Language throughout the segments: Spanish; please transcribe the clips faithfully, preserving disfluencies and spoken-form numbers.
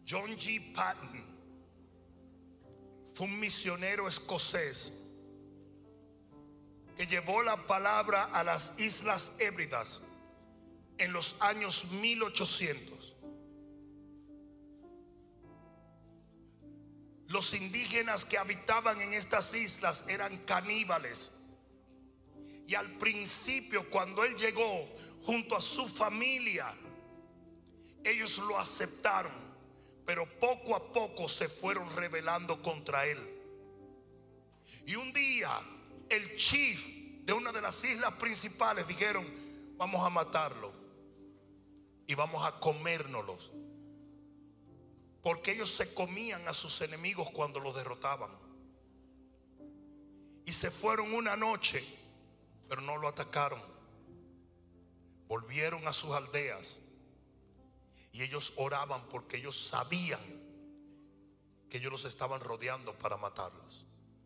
John G. Paton fue un misionero escocés que llevó la palabra a las Islas Hébridas en los años mil ochocientos. Los indígenas que habitaban en estas islas eran caníbales. Y al principio, cuando él llegó junto a su familia, ellos lo aceptaron, pero poco a poco se fueron rebelando contra él. Y un día el chief de una de las islas principales dijeron: vamos a matarlo y vamos a comérnoslos, porque ellos se comían a sus enemigos cuando los derrotaban. Y se fueron una noche, pero no lo atacaron. Volvieron a sus aldeas y ellos oraban, porque ellos sabían que ellos los estaban rodeando para matarlos.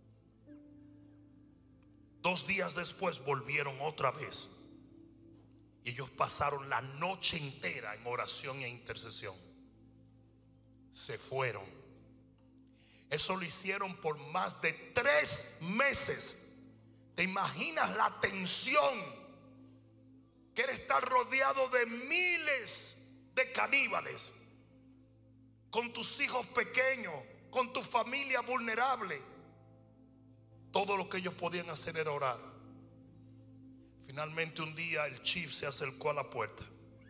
Dos días después volvieron otra vez y ellos pasaron la noche entera en oración e intercesión. Se fueron. Eso lo hicieron por más de tres meses. ¿Te imaginas la tensión que era estar rodeado de miles de caníbales, con tus hijos pequeños, con tu familia vulnerable? Todo lo que ellos podían hacer era orar. Finalmente un día el chief se acercó a la puerta.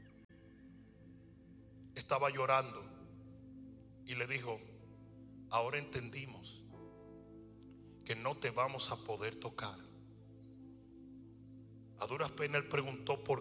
Estaba llorando y le dijo: ahora entendimos que no te vamos a poder tocar. A duras penas él preguntó por